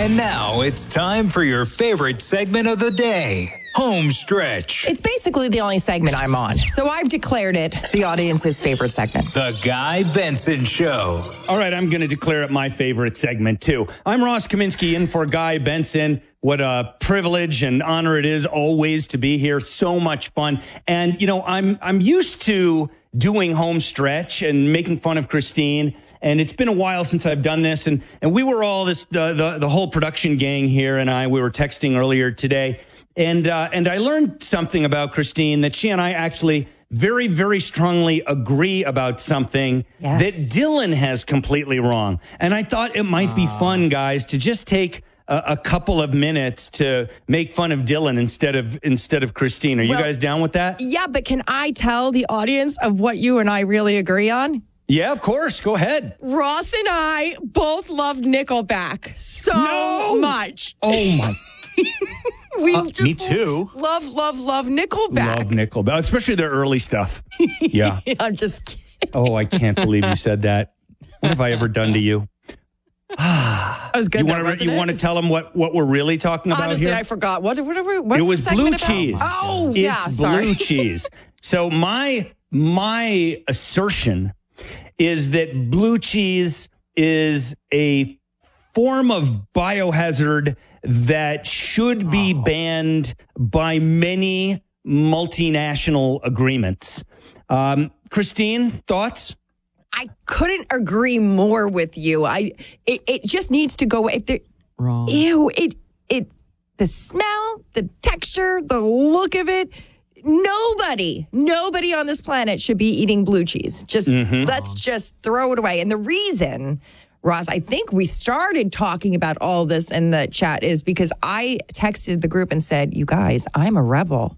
And now it's time for your favorite segment of the day, Home Stretch. It's basically the only segment I'm on, so I've declared it the audience's favorite segment. The Guy Benson Show. All right, I'm going to declare it my favorite segment, too. I'm Ross Kaminsky in for Guy Benson. What a privilege and honor it is always to be here. So much fun. And, you know, I'm used to doing Home Stretch and making fun of Christine. And it's been a while since I've done this. And we were all the whole production gang here and we were texting earlier today. And I learned something about Christine, that she and I actually very, very strongly agree about something that Dylan has completely wrong. And I thought it might be fun, guys, to just take a couple of minutes to make fun of Dylan instead of Christine. Are you guys down with that? Yeah, but can I tell the audience of what you and I really agree on? Yeah, of course. Go ahead. Ross and I both loved Nickelback so much. Oh, my. We just me too. Love Nickelback. Love Nickelback, especially their early stuff. Yeah. I'm just kidding. Oh, I can't believe you said that. What have I ever done to you? That was good. You want to tell them what we're really talking about? Honestly, here? I forgot. What's it was the blue segment cheese. About? Oh, it's blue cheese. So my assertion is that blue cheese is a form of biohazard that should be banned by many multinational agreements. Christine, thoughts? I couldn't agree more with you. It just needs to go away. Wrong. Ew, the smell, the texture, the look of it. Nobody on this planet should be eating blue cheese. Let's just throw it away. And the reason, Ross, I think we started talking about all this in the chat is because I texted the group and said, you guys, I'm a rebel.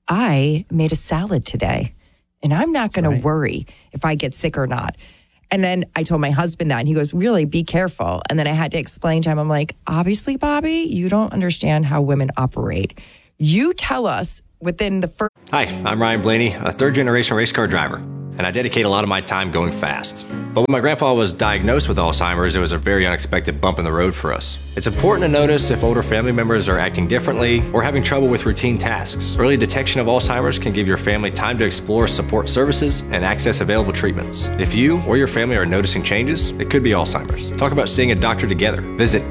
I made a salad today, and I'm not going to worry if I get sick or not. And then I told my husband that, and he goes, really, be careful. And then I had to explain to him, I'm like, obviously, Bobby, you don't understand how women operate. You tell us within the first... Hi, I'm Ryan Blaney, a third-generation race car driver, and I dedicate a lot of my time going fast. But when my grandpa was diagnosed with Alzheimer's, it was a very unexpected bump in the road for us. It's important to notice if older family members are acting differently or having trouble with routine tasks. Early detection of Alzheimer's can give your family time to explore support services and access available treatments. If you or your family are noticing changes, it could be Alzheimer's. Talk about seeing a doctor together. Visit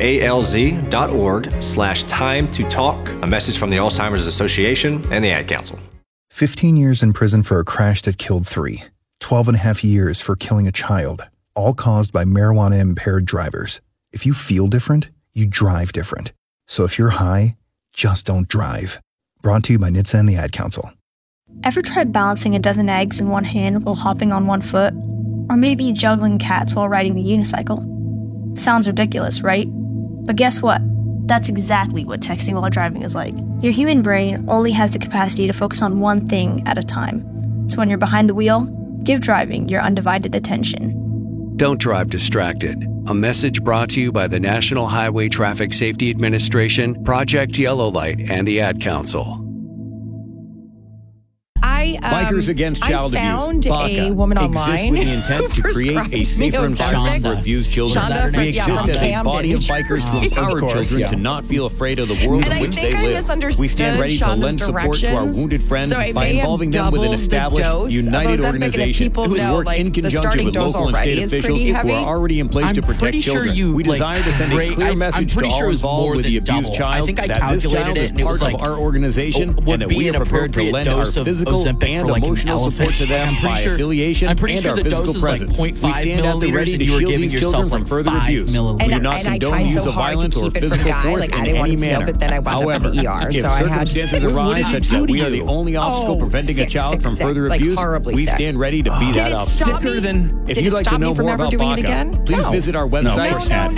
alz.org/time to talk. A message from the Alzheimer's Association and the Ad Council. 15 years in prison for a crash that killed 3. 12 and a half years for killing a child, all caused by marijuana-impaired drivers. If you feel different, you drive different. So if you're high, just don't drive. Brought to you by NHTSA and the Ad Council. Ever tried balancing a dozen eggs in one hand while hopping on one foot? Or maybe juggling cats while riding the unicycle? Sounds ridiculous, right? But guess what? That's exactly what texting while driving is like. Your human brain only has the capacity to focus on one thing at a time. So when you're behind the wheel, give driving your undivided attention. Don't drive distracted. A message brought to you by the National Highway Traffic Safety Administration, Project Yellow Light, and the Ad Council. Bikers Against Child Abuse. I found a woman online with the intent to create a safer environment for abused children. We exist as a body of bikers to empower children to not feel afraid of the world in which they live. We stand ready to lend support to our wounded friends by involving them with an established, united organization who would work in conjunction with local and state officials who are already in place to protect children. We desire to send a clear message to all involved with the abused child that this child is part of our organization and that we are prepared to lend our physical and emotional support to them by affiliation and our physical presence. We stand at the ready to shield these children from further abuse. We do not condone use of violence or physical force in any manner. However, if circumstances arise such that we are the only obstacle preventing a child from further abuse, we stand ready to be that obstacle. Sicker than, if you'd like to know more about BACA, please visit our website at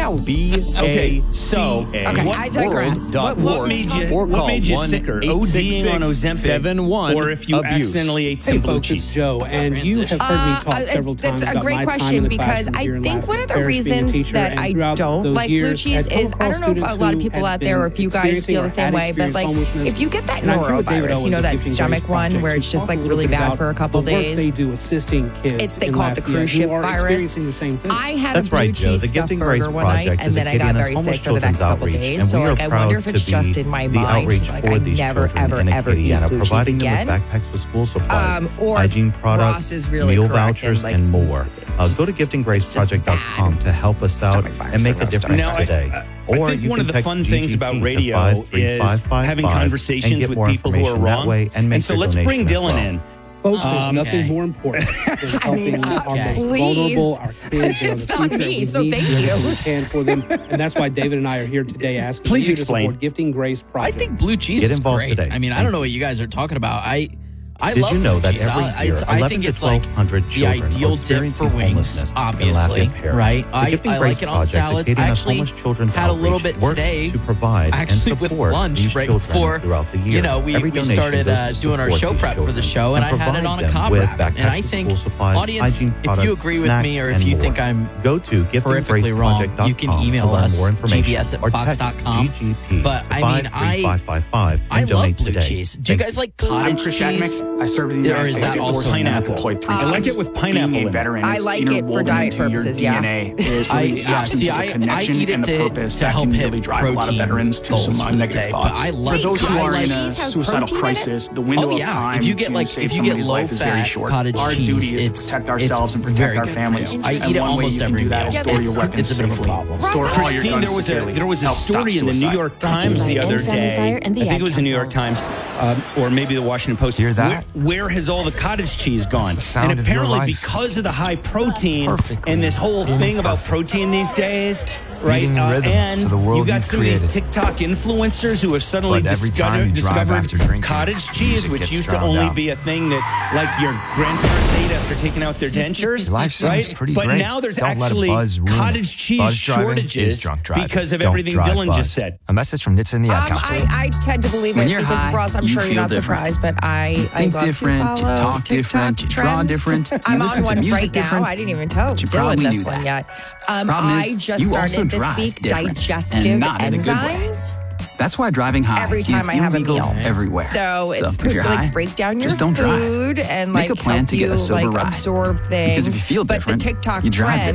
BACA.org or call 1-866-71-ABUSE. Or if you accidentally finally ate some blue cheese. It's Joe, and you have heard me talk several times about my time in the classroom because I think one of the reasons that I don't like blue cheese is, I don't know if a lot of people out there, or if you guys feel the same way, but like if you get that norovirus, you know, that stomach one where it's just like really bad for a couple days. They do assisting kids. They call it the cruise ship virus. I had a blue cheese stuffed burger one night, and then I got very sick for the next couple days. So like I wonder if it's just in my mind. Like I never, ever eat blue cheese again. Backpacks with school supplies, or hygiene products, Ross is really meal correct, vouchers, and more. Go to giftandgraceproject.com to help us out and make a difference today. I think one of the fun things about radio is having conversations with people who are wrong. And so let's bring Dylan in. Folks, there's nothing more important than helping our most vulnerable, our kids. It's not me, so thank you. We can for them, and that's why David and I are here today asking you to support Gifting Grace Project. I think blue cheese is great. Today. I mean, I don't know what you guys are talking about. I Did love you know blue that cheese. every year, I think it's like the ideal dip for wings, obviously, right? I like it on salads. I actually had a little bit today, to provide actually with lunch right before, you know, we started doing our show prep for the show, and I had it on a cob wrap. And I think, audience, if you agree with me or if you think I'm horrifically wrong, you can email us, gbs@fox.com. But I mean, I love blue cheese. Do you guys like cottage cheese? I served in the United States also pineapple. I like it with pineapple. Being a veteran, I like it for diet purposes. I eat it to help hit drive a lot of veterans to some negative thoughts. For those who are in a suicidal crisis, the window of time if you get life is very short. Our duty is to protect ourselves and protect our families. I eat it almost every meal. Store your weapons safely. Store all your guns securely. There was a story in the New York Times the other day. I think it was the New York Times, or maybe the Washington Post. Hear that? Where has all the cottage cheese gone? And apparently because of the high protein and this whole thing about protein these days, right? And you got some of these TikTok influencers who have suddenly discovered cottage cheese, which used to only be a thing that like your grandparents ate after taking out their dentures. Life seems pretty but great. now there's Don't actually cottage cheese shortages because of everything Dylan just said. A message from Nitsa and the Ad Council. I tend to believe it because, Ross, I'm sure you're not surprised, but I love different, to follow talk different, TikTok draw trends. different. I'm on one right now. I didn't even tell Dylan this one yet. I just started this week digestive enzymes. That's why driving high every time I have a meal everywhere. So it's supposed to like break down your food and like make a plan help to get you a sober like ride. absorb things. Because if you feel different, but the TikTok you drive trend